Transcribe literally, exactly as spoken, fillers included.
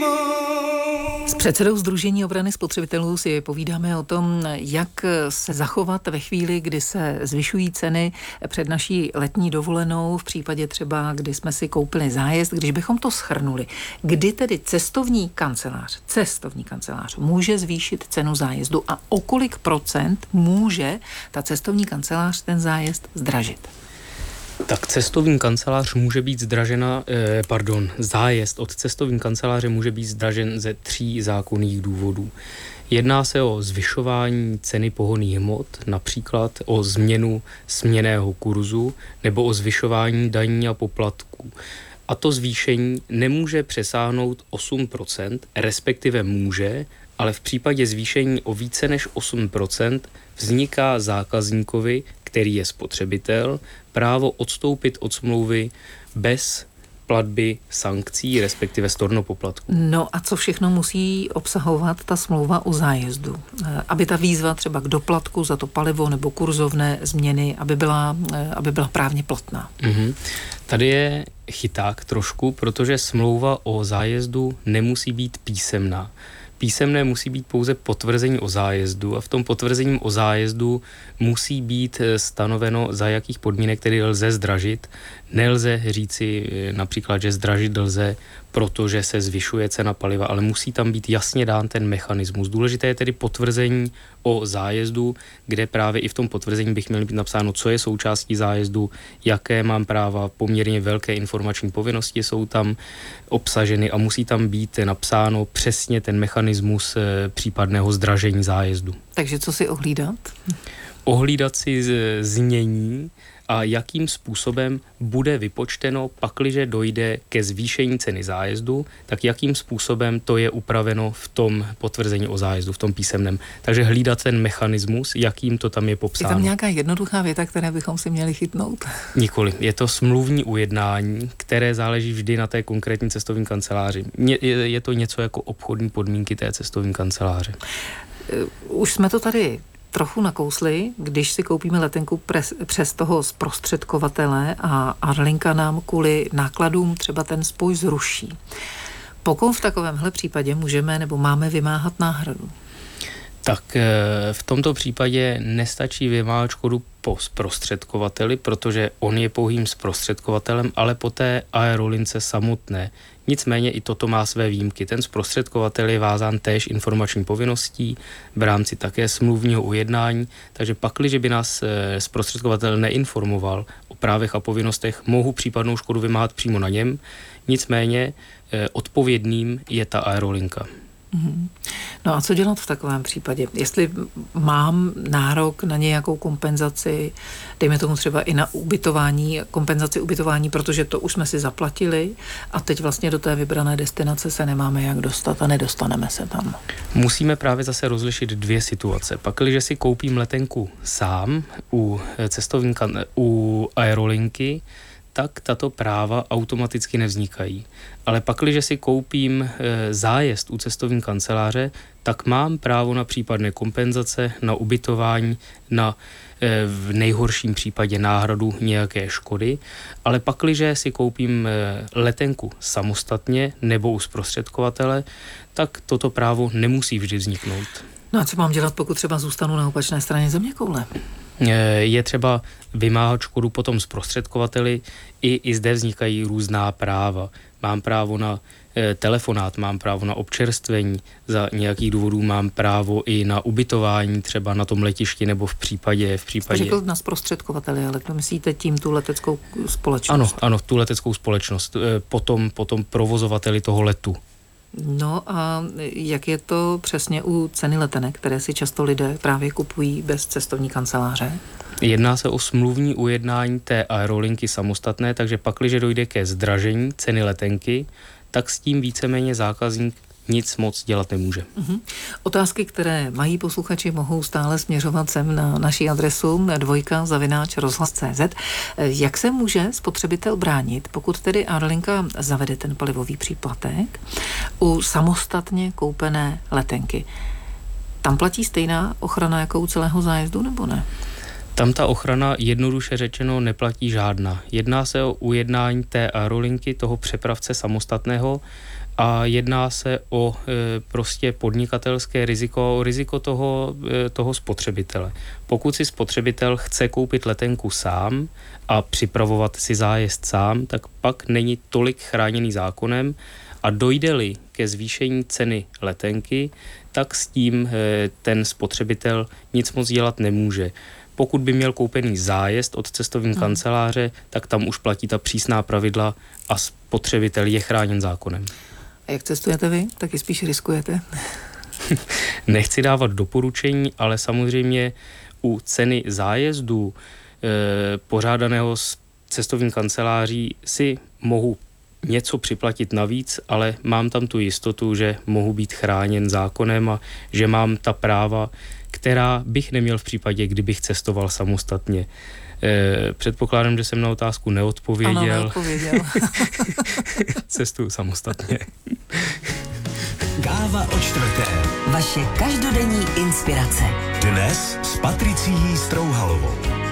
S předsedou Sdružení obrany spotřebitelů si povídáme o tom, jak se zachovat ve chvíli, kdy se zvyšují ceny před naší letní dovolenou, v případě třeba, kdy jsme si koupili zájezd, když bychom to shrnuli. Kdy tedy cestovní kancelář, cestovní kancelář může zvýšit cenu zájezdu a o kolik procent může ta cestovní kancelář ten zájezd zdražit? Tak cestovní kancelář může být zdražena, eh, pardon, zájezd od cestovní kanceláře může být zdražen ze tří zákonných důvodů. Jedná se o zvyšování ceny pohonných hmot, například o změnu směnného kurzu nebo o zvyšování daní a poplatků. A to zvýšení nemůže přesáhnout osm procent, respektive může, ale v případě zvýšení o více než osm procent vzniká zákazníkovi, který je spotřebitel, právo odstoupit od smlouvy bez platby sankcí, respektive stornopoplatku. No a co všechno musí obsahovat ta smlouva o zájezdu? Aby ta výzva třeba k doplatku za to palivo nebo kurzovné změny, aby byla, aby byla právně platná. Mm-hmm. Tady je chyták trošku, protože smlouva o zájezdu nemusí být písemná. Písemné musí být pouze potvrzení o zájezdu a v tom potvrzení o zájezdu musí být stanoveno, za jakých podmínek tedy lze zdražit. Nelze říci například, že zdražit lze, protože se zvyšuje cena paliva, ale musí tam být jasně dán ten mechanismus. Důležité je tedy potvrzení o zájezdu, kde právě i v tom potvrzení bych měl být napsáno, co je součástí zájezdu, jaké mám práva, poměrně velké informační povinnosti jsou tam obsaženy a musí tam být napsáno přesně ten mechanismus případného zdražení zájezdu. Takže co si ohlídat? Ohlídat si znění a jakým způsobem bude vypočteno, pakliže dojde ke zvýšení ceny zájezdu, tak jakým způsobem to je upraveno v tom potvrzení o zájezdu, v tom písemném. Takže hlídat ten mechanismus, jakým to tam je popsáno. Je tam nějaká jednoduchá věta, které bychom si měli chytnout? Nikoli. Je to smluvní ujednání, které záleží vždy na té konkrétní cestovní kanceláři. Je to něco jako obchodní podmínky té cestovní kanceláře. Už jsme to tady trochu nakousli, když si koupíme letenku pres, přes toho zprostředkovatele a Airlinka nám kvůli nákladům třeba ten spoj zruší. Pokud v takovémhle případě můžeme nebo máme vymáhat náhradu? Tak v tomto případě nestačí vymáhat škodu po zprostředkovateli, protože on je pouhým zprostředkovatelem, ale po té aerolince samotné. Nicméně i toto má své výjimky. Ten zprostředkovatel je vázán též informační povinností v rámci také smluvního ujednání, takže pakliže by nás zprostředkovatel neinformoval o právech a povinnostech, mohu případnou škodu vymáhat přímo na něm, nicméně odpovědným je ta aerolinka. Mm-hmm. No a co dělat v takovém případě? Jestli mám nárok na nějakou kompenzaci, dejme tomu třeba i na ubytování, kompenzaci ubytování, protože to už jsme si zaplatili a teď vlastně do té vybrané destinace se nemáme jak dostat a nedostaneme se tam. Musíme právě zase rozlišit dvě situace. Pakliže si koupím letenku sám u cestovní kan- u aerolinky, tak tato práva automaticky nevznikají. Ale pakliže si koupím e, zájezd u cestovní kanceláře, tak mám právo na případné kompenzace, na ubytování, na e, v nejhorším případě náhradu nějaké škody. Ale pakliže si koupím e, letenku samostatně nebo u zprostředkovatele, tak toto právo nemusí vždy vzniknout. No a co mám dělat, pokud třeba zůstanu na opačné straně zeměkoule? Je třeba vymáhat škodu potom zprostředkovateli, i, i zde vznikají různá práva. Mám právo na e, telefonát, mám právo na občerstvení, za nějakých důvodů mám právo i na ubytování třeba na tom letišti nebo v případě... v případě... Řekl na zprostředkovateli, ale to myslíte tím tu leteckou společnost? Ano, ano, tu leteckou společnost, e, potom, potom provozovateli toho letu. No a jak je to přesně u ceny letenek, které si často lidé právě kupují bez cestovní kanceláře? Jedná se o smluvní ujednání té aerolinky samostatné, takže pakliže dojde ke zdražení ceny letenky, tak s tím víceméně zákazník nic moc dělat nemůže. Uh-huh. Otázky, které mají posluchači, mohou stále směřovat sem na naši adresu dvojka zavináč rozhlas tečka cé zet. Jak se může spotřebitel bránit, pokud tedy Airlinka zavede ten palivový příplatek u samostatně koupené letenky? Tam platí stejná ochrana jako u celého zájezdu, nebo ne? Tam ta ochrana jednoduše řečeno neplatí žádná. Jedná se o ujednání té aerolinky, toho přepravce samostatného, a jedná se o e, prostě podnikatelské riziko, o riziko toho, e, toho spotřebitele. Pokud si spotřebitel chce koupit letenku sám a připravovat si zájezd sám, tak pak není tolik chráněný zákonem a dojde-li ke zvýšení ceny letenky, tak s tím e, ten spotřebitel nic moc dělat nemůže. Pokud by měl koupený zájezd od cestovní kanceláře, tak tam už platí ta přísná pravidla a spotřebitel je chráněn zákonem. A jak cestujete vy? Taky spíš riskujete? Nechci dávat doporučení, ale samozřejmě u ceny zájezdu e, pořádaného s cestovní kanceláří si mohu něco připlatit navíc, ale mám tam tu jistotu, že mohu být chráněn zákonem a že mám ta práva, která bych neměl v případě, kdybych cestoval samostatně. E, předpokládám, že jsem na otázku neodpověděl. Ano, neodpověděl. Cestuju samostatně. Káva o čtvrté. Vaše každodenní inspirace. Dnes s Patricií Strouhalovou.